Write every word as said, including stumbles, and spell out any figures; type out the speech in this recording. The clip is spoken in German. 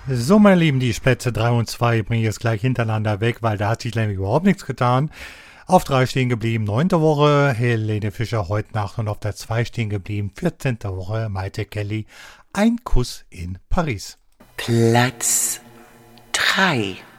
So, meine Lieben, die Plätze drei und zwei bringe ich jetzt gleich hintereinander weg, weil da hat sich nämlich überhaupt nichts getan. Auf drei stehen geblieben, neunte Woche, Helene Fischer heute Nacht, und auf der zwei stehen geblieben, vierzehnte Woche, Maite Kelly, Ein Kuss in Paris. Platz drei.